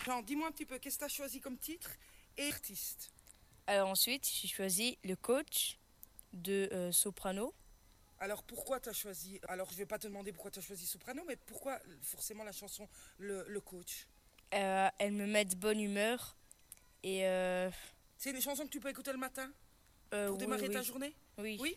Jean, dis-moi un petit peu, qu'est-ce que tu as choisi comme titre et artiste? Alors ensuite, j'ai choisi le coach de soprano. Alors pourquoi tu as choisi... Alors je vais pas te demander pourquoi tu as choisi Soprano, mais pourquoi forcément la chanson Le Coach? Elle me met de bonne humeur et C'est une chanson que tu peux écouter le matin pour oui, démarrer ta oui, journée? oui, Oui?